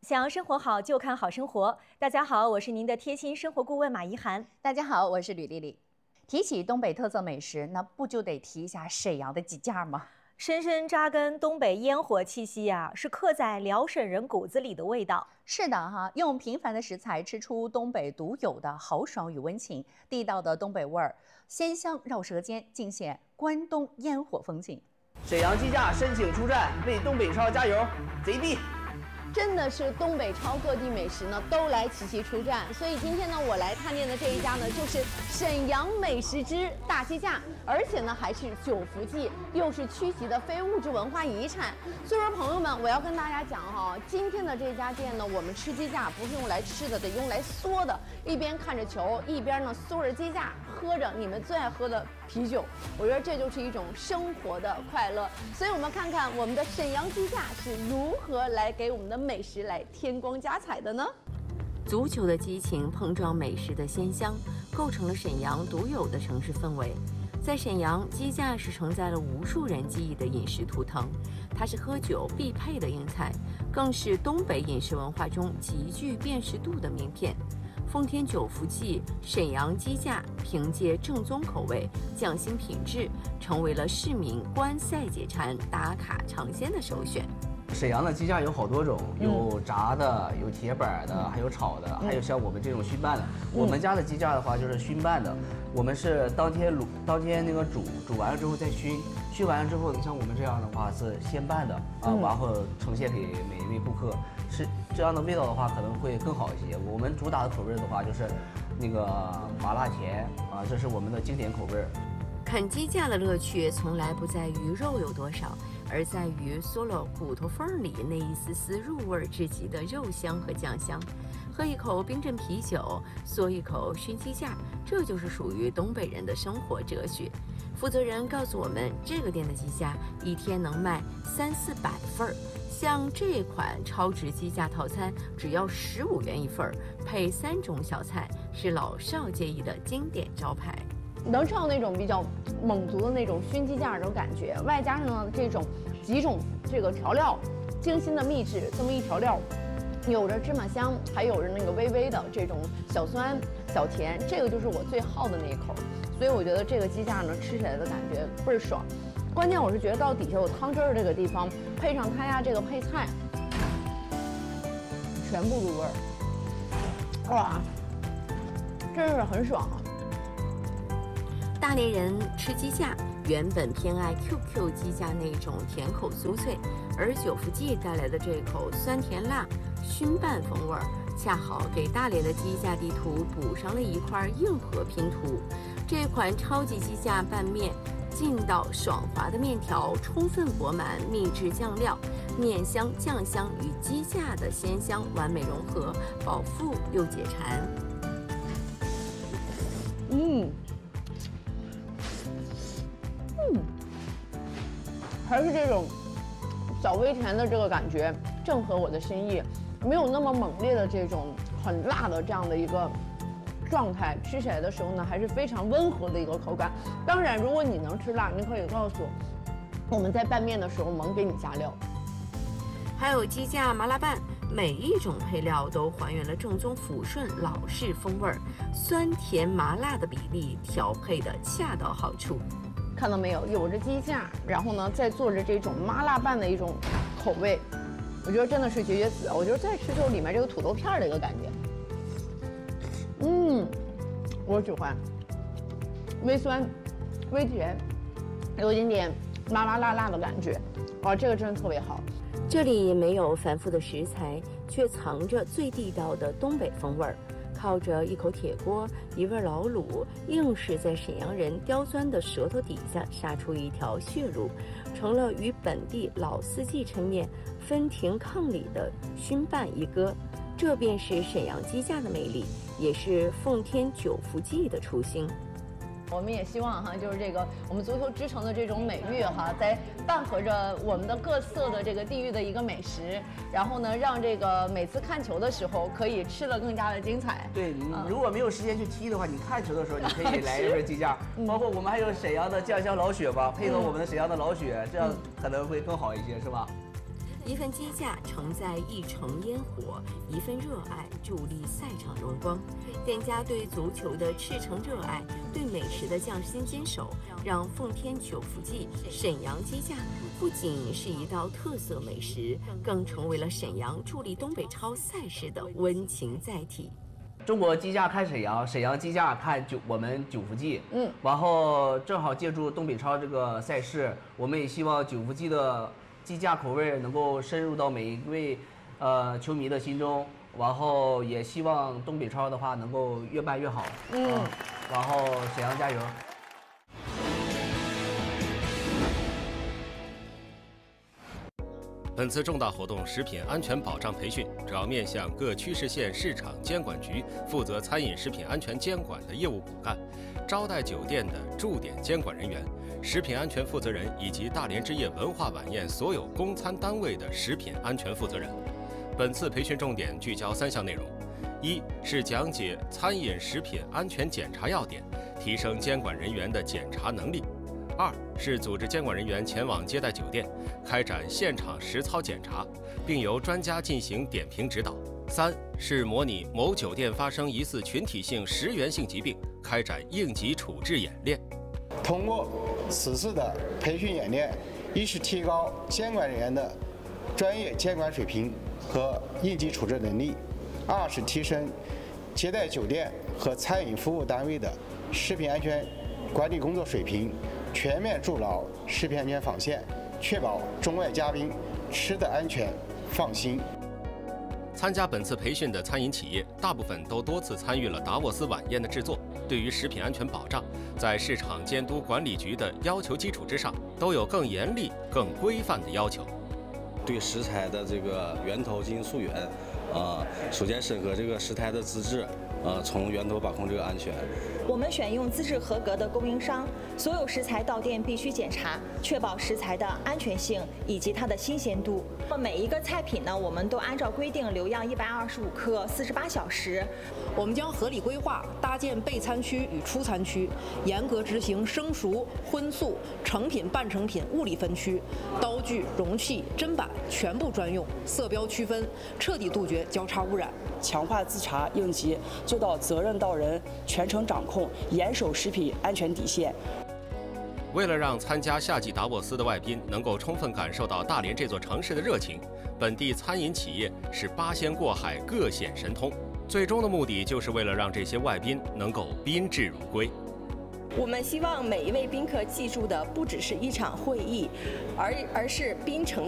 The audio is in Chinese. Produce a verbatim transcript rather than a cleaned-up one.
想要生活好，就看好生活。大家好，我是您的贴心生活顾问马怡涵。 大家好，我是吕丽丽。提起东北特色美食，那不就得提一下沈阳的鸡架吗？ 深深扎根东北烟火气息啊，是刻在辽沈人骨子里的味道。 是的哈，用平凡的食材吃出东北独有的豪爽与温情，地道的东北味儿，鲜香绕舌尖，尽显关东烟火风景。 沈阳鸡架申请出战，为东北超加油，贼逼！ 真的是东北超各地美食呢都来齐齐出战，所以今天呢我来探店的这一家呢就是沈阳美食之大鸡架，而且呢还是九福记，又是区级的非物质文化遗产。所以说朋友们，我要跟大家讲哈，今天的这家店呢，我们吃鸡架不是用来吃的，得用来嗦的。一边看着球，一边呢嗦着鸡架，喝着你们最爱喝的啤酒，我觉得这就是一种生活的快乐。所以我们看看我们的沈阳鸡架是如何来给我们的美食来添光加彩的呢？ 足球的激情碰撞美食的鲜香，构成了沈阳独有的城市氛围。在沈阳，鸡架是承载了无数人记忆的饮食图腾，它是喝酒必配的硬菜，更是东北饮食文化中极具辨识度的名片。奉天九福记沈阳鸡架凭借正宗口味、匠心品质，成为了市民观赛解馋、打卡尝鲜的首选。 沈阳的鸡架有好多种，有炸的，有铁板的，还有炒的，还有像我们这种熏拌的。我们家的鸡架的话就是熏拌的，我们是当天卤，当天那个煮，煮完了之后再熏，熏完了之后，你像我们这样的话是先拌的啊，然后呈现给每一位顾客，是这样的味道的话可能会更好一些。我们主打的口味的话就是那个麻辣甜啊，这是我们的经典口味。 啃鸡架的乐趣从来不在于肉有多少，而在于嗦了骨头缝里那一丝丝入味至极的肉香和酱香。喝一口冰镇啤酒，嗦一口熏鸡架，这就是属于东北人的生活哲学。负责人告诉我们，这个店的鸡架一天能卖三四百份儿，像这款超值鸡架套餐只要十五元一份儿，配三种小菜，是老少皆宜的经典招牌。 能吃到那种比较蒙族的那种熏鸡架的这种感觉，外加上呢这种几种这个调料精心的秘制，这么一调料，有着芝麻香，还有着那个微微的这种小酸小甜，这个就是我最好的那一口。所以我觉得这个鸡架呢吃起来的感觉倍儿爽。关键我是觉得到底下有汤汁儿这个地方，配上它呀这个配菜，全部入味儿，哇，真是很爽啊！ 大连人吃鸡架原本偏爱 Q Q 鸡架那种甜口酥脆，而九福记带来的这口酸甜辣熏拌风味儿，恰好给大连的鸡架地图补上了一块硬核拼图。这款超级鸡架拌面，劲道爽滑的面条充分裹满秘制酱料，面香酱香与鸡架的鲜香完美融合，饱腹又解馋。 嗯。嗯，还是这种小微甜的这个感觉，正合我的心意，没有那么猛烈的这种很辣的这样的一个状态，吃起来的时候呢，还是非常温和的一个口感。当然，如果你能吃辣，你可以告诉我，我们在拌面的时候猛给你加料。 还有鸡架麻辣拌，每一种配料都还原了正宗抚顺老式风味儿，酸甜麻辣的比例调配的恰到好处。 看到没有，有着鸡架，然后呢再做着这种麻辣拌的一种口味，我觉得真的是绝绝子。我觉得再吃就是里面这个土豆片的一个感觉，嗯，我喜欢，微酸、微甜，有一点点麻麻辣辣的感觉，哇，这个真的特别好。 这里没有繁复的食材，却藏着最地道的东北风味儿。靠着一口铁锅，一味老卤，硬是在沈阳人刁钻的舌头底下杀出一条血路，成了与本地老四季抻面分庭抗礼的熏拌一哥。这便是沈阳鸡架的魅力，也是奉天九福记的初心。 我们也希望哈，就是这个我们足球之城的这种美誉哈，在伴合着我们的各色的这个地域的一个美食，然后呢，让这个每次看球的时候可以吃得更加的精彩。 对，你如果没有时间去踢的话，你看球的时候你可以来一份鸡架，包括我们还有沈阳的酱香老雪吧，配合我们的沈阳的老雪，这样可能会更好一些，是吧？ 一份机架承载一城烟火，一份热爱助力赛场荣光。店家对足球的赤诚热爱，对美食的匠心坚守，让奉天九福记沈阳鸡架不仅是一道特色美食，更成为了沈阳助力东北超赛事的温情载体。 中国鸡架看沈阳，沈阳鸡架看九我们九福记。 嗯， 然后正好借助东北超这个赛事，我们也希望九福记的鸡架口味能够深入到每一位呃球迷的心中，然后也希望东北超的话能够越办越好。 嗯， 嗯然后沈阳加油！ 本次重大活动食品安全保障培训主要面向各区市县市场监管局负责餐饮食品安全监管的业务骨干、招待酒店的驻点监管人员、食品安全负责人以及大连之夜文化晚宴所有供餐单位的食品安全负责人。本次培训重点聚焦三项内容：一是讲解餐饮食品安全检查要点，提升监管人员的检查能力；二是组织监管人员前往接待酒店，开展现场实操检查，并由专家进行点评指导；三是模拟某酒店发生疑似群体性食源性疾病，开展应急处置演练。 通过此次的培训演练，一是提高监管人员的专业监管水平和应急处置能力；二是提升接待酒店和餐饮服务单位的食品安全管理工作水平，全面筑牢食品安全防线，确保中外嘉宾吃得安全放心。 参加本次培训的餐饮企业，大部分都多次参与了达沃斯晚宴的制作，对于食品安全保障，在市场监督管理局的要求基础之上，都有更严厉、更规范的要求。 对食材的这个源头进行溯源，啊，首先审核这个食材的资质，啊，从源头把控这个安全。 我们选用资质合格的供应商，所有食材到店必须检查，确保食材的安全性以及它的新鲜度。每一个菜品呢，我们都按照规定留样一百二十五克，四十八小时。 我们将合理规划搭建备餐区与出餐区，严格执行生熟、荤素、成品、半成品物理分区，刀具、容器、砧板全部专用，色标区分，彻底杜绝交叉污染。 强化自查应急，做到责任到人，全程掌控，严守食品安全底线。 为了让参加夏季达沃斯的外宾能够充分感受到大连这座城市的热情，本地餐饮企业是八仙过海，各显神通。最终的目的就是为了让这些外宾能够宾至如归。 我们希望每一位宾客记住的不只是一场会议，而而是宾城